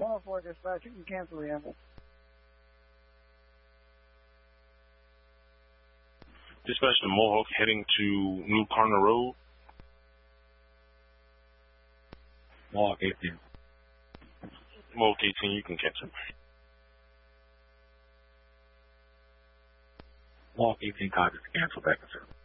104 dispatch, you can cancel the ambulance. Dispatch to Mohawk heading to New Corner Road. Mohawk 18. Mohawk 18, you can catch him. Mohawk 18 copies, cancel back and service.